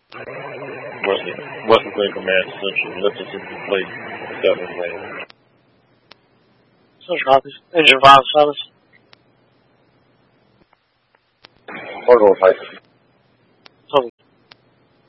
Western Clear Command Central, lifted to complete. 7 lanes. Central copies. Engine 5 service. Cargo Tyson.